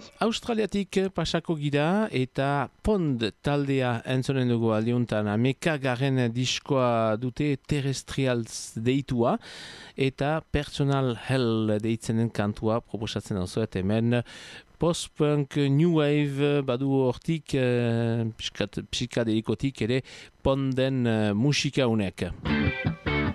Australiatik pasako gira eta Pond taldea entzonen dugu aldiuntan. Amekagaren diskoa dute Terrestrials deitua eta Personal Hell deitzenen kantua proposatzen hau zuet hemen. Post-punk, new wave, badu hortik, psikadelikotik ere Ponden musika unek.